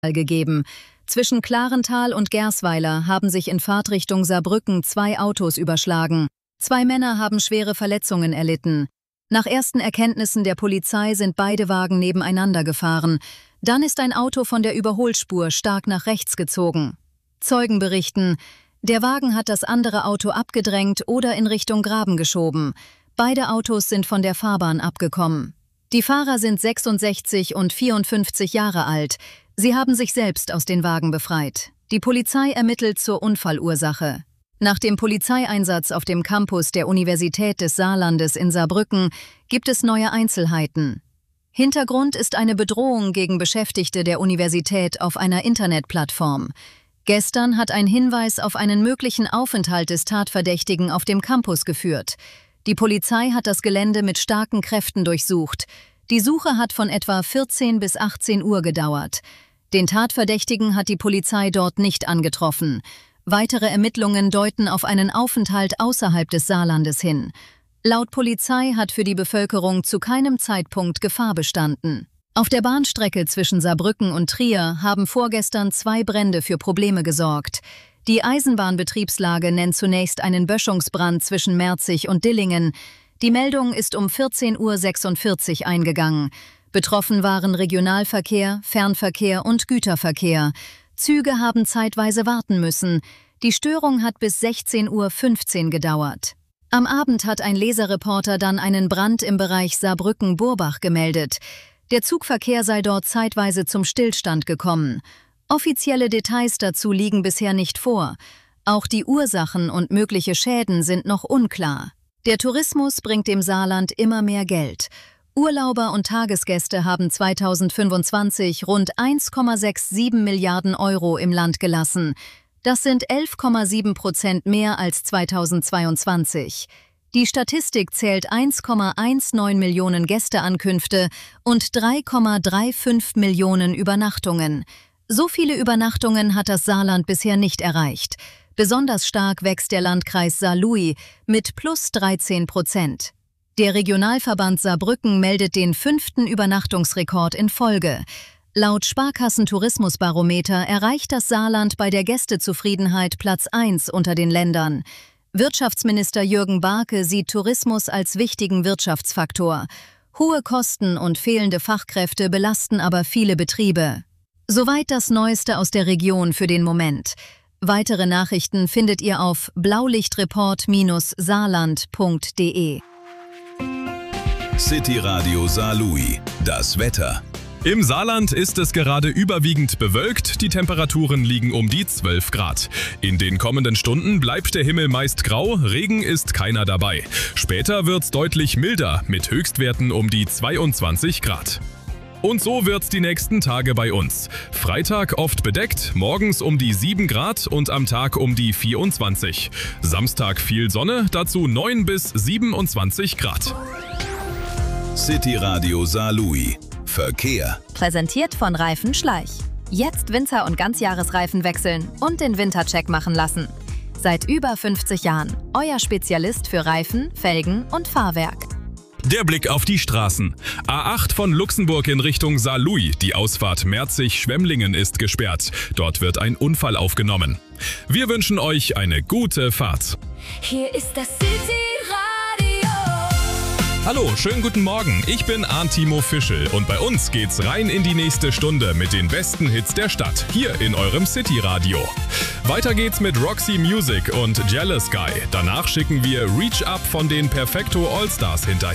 gegeben. Zwischen Klarental und Gersweiler haben sich in Fahrtrichtung Saarbrücken 2 Autos überschlagen. 2 Männer haben schwere Verletzungen erlitten. Nach ersten Erkenntnissen der Polizei sind beide Wagen nebeneinander gefahren. Dann ist ein Auto von der Überholspur stark nach rechts gezogen. Zeugen berichten, der Wagen hat das andere Auto abgedrängt oder in Richtung Graben geschoben. Beide Autos sind von der Fahrbahn abgekommen. Die Fahrer sind 66 und 54 Jahre alt. Sie haben sich selbst aus den Wagen befreit. Die Polizei ermittelt zur Unfallursache. Nach dem Polizeieinsatz auf dem Campus der Universität des Saarlandes in Saarbrücken gibt es neue Einzelheiten. Hintergrund ist eine Bedrohung gegen Beschäftigte der Universität auf einer Internetplattform. Gestern hat ein Hinweis auf einen möglichen Aufenthalt des Tatverdächtigen auf dem Campus geführt. Die Polizei hat das Gelände mit starken Kräften durchsucht. Die Suche hat von etwa 14 bis 18 Uhr gedauert. Den Tatverdächtigen hat die Polizei dort nicht angetroffen. Weitere Ermittlungen deuten auf einen Aufenthalt außerhalb des Saarlandes hin. Laut Polizei hat für die Bevölkerung zu keinem Zeitpunkt Gefahr bestanden. Auf der Bahnstrecke zwischen Saarbrücken und Trier haben vorgestern 2 Brände für Probleme gesorgt. Die Eisenbahnbetriebslage nennt zunächst einen Böschungsbrand zwischen Merzig und Dillingen. Die Meldung ist um 14:46 Uhr eingegangen. Betroffen waren Regionalverkehr, Fernverkehr und Güterverkehr. Züge haben zeitweise warten müssen. Die Störung hat bis 16:15 Uhr gedauert. Am Abend hat ein Leserreporter dann einen Brand im Bereich Saarbrücken-Burbach gemeldet. Der Zugverkehr sei dort zeitweise zum Stillstand gekommen. Offizielle Details dazu liegen bisher nicht vor. Auch die Ursachen und mögliche Schäden sind noch unklar. Der Tourismus bringt dem Saarland immer mehr Geld. Urlauber und Tagesgäste haben 2025 rund 1,67 Milliarden Euro im Land gelassen. Das sind 11,7% mehr als 2022. Die Statistik zählt 1,19 Millionen Gästeankünfte und 3,35 Millionen Übernachtungen. So viele Übernachtungen hat das Saarland bisher nicht erreicht. Besonders stark wächst der Landkreis Saarlouis mit plus 13%. Der Regionalverband Saarbrücken meldet den 5. Übernachtungsrekord in Folge. Laut Sparkassen-Tourismusbarometer erreicht das Saarland bei der Gästezufriedenheit Platz 1 unter den Ländern. Wirtschaftsminister Jürgen Barke sieht Tourismus als wichtigen Wirtschaftsfaktor. Hohe Kosten und fehlende Fachkräfte belasten aber viele Betriebe. Soweit das Neueste aus der Region für den Moment. Weitere Nachrichten findet ihr auf blaulichtreport-saarland.de. City Radio Saarlouis. Das Wetter. Im Saarland ist es gerade überwiegend bewölkt, die Temperaturen liegen um die 12 Grad. In den kommenden Stunden bleibt der Himmel meist grau, Regen ist keiner dabei. Später wird's deutlich milder, mit Höchstwerten um die 22 Grad. Und so wird's die nächsten Tage bei uns. Freitag oft bedeckt, morgens um die 7 Grad und am Tag um die 24. Samstag viel Sonne, dazu 9 bis 27 Grad. City Radio Saarlouis. Verkehr. Präsentiert von Reifen Schleich. Jetzt Winter- und Ganzjahresreifen wechseln und den Wintercheck machen lassen. Seit über 50 Jahren euer Spezialist für Reifen, Felgen und Fahrwerk. Der Blick auf die Straßen. A8 von Luxemburg in Richtung Saarlouis. Die Ausfahrt Merzig-Schwemmlingen ist gesperrt. Dort wird ein Unfall aufgenommen. Wir wünschen euch eine gute Fahrt. Hier ist das City Radio. Hallo, schönen guten Morgen. Ich bin Arntimo Fischel und bei uns geht's rein in die nächste Stunde mit den besten Hits der Stadt, hier in eurem City Radio. Weiter geht's mit Roxy Music und Jealous Guy. Danach schicken wir Reach Up von den Perfecto Allstars hinterher.